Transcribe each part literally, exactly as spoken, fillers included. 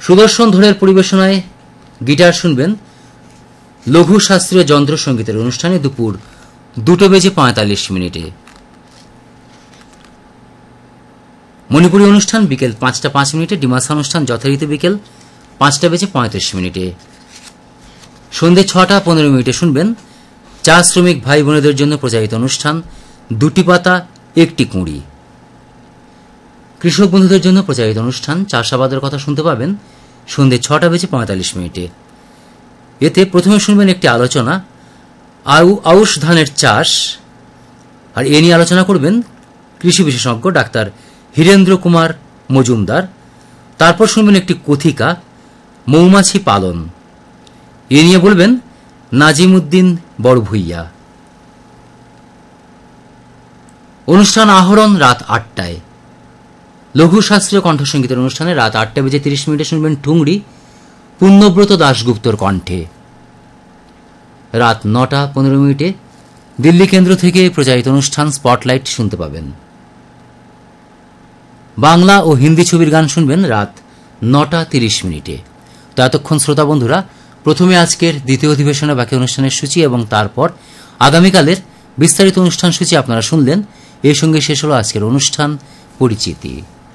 সুদর্শন ধরের পরিবেশনায় guitar শুনবেন লঘু শাস্ত্রীয় যন্ত্রসঙ্গীতের অনুষ্ঠানে দুপুর দুটো বেজে পঁয়তাল্লিশ মিনিটে। মণিপুরী অনুষ্ঠান বিকেল পাঁচটা পাঁচ মিনিটে। ডিমাসা অনুষ্ঠান যথারীতি বিকেল পাঁচটা বেজে পঁয়ত্রিশ মিনিটে। সন্ধ্যে ছটা পনেরো মিনিটে শুনবেন চা শ্রমিক ভাই বোনেদের জন্য প্রচারিত অনুষ্ঠান দুটি পাতা একটি কুঁড়ি। কৃষক বন্ধুদের জন্য প্রচারিত অনুষ্ঠান চাষাবাদের কথা শুনতে পাবেন সন্ধ্যে ছটা বেজে পঁয়তাল্লিশ মিনিটে। এতে প্রথমে শুনবেন একটি আলোচনা আউশ ধানের চাষ, আর এ নিয়ে আলোচনা করবেন কৃষি বিশেষজ্ঞ ডাক্তার হীরেন্দ্র কুমার মজুমদার। তারপর শুনবেন একটি কথিকা মৌমাছি পালন, এ নিয়ে বলবেন নাজিম উদ্দিন বড়ভূইয়া। অনুষ্ঠান আহরণ রাত আটটায়। লঘু শাস্ত্রীয় কণ্ঠসঙ্গীতের অনুষ্ঠানে রাত আটটা বেজে তিরিশ মিনিটে শুনবেন ঠুংরি পুণ্যব্রত দাশগুপ্তর কণ্ঠে। রাত নটা পনেরো মিনিটে দিল্লি কেন্দ্র থেকে প্রচারিত অনুষ্ঠান স্পটলাইট শুনতে পাবেন। বাংলা ও হিন্দি ছবির গান শুনবেন রাত নটা তিরিশ মিনিটে। তো এতক্ষণ শ্রোতা বন্ধুরা প্রথমে আজকের দ্বিতীয় অধিবেশনে বাকি অনুষ্ঠানের সূচি এবং তারপর আগামীকালের বিস্তারিত অনুষ্ঠান সূচি আপনারা শুনলেন। এর সঙ্গে শেষ হল আজকের অনুষ্ঠান পরিচিতি।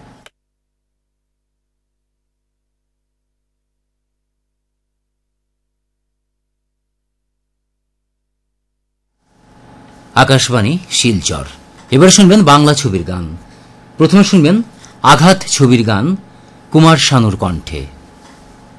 আকাশবাণী শিলচর। এবারে শুনবেন বাংলা ছবির গান। প্রথমে শুনবেন আঘাত ছবির গান কুমার শানুর কণ্ঠে।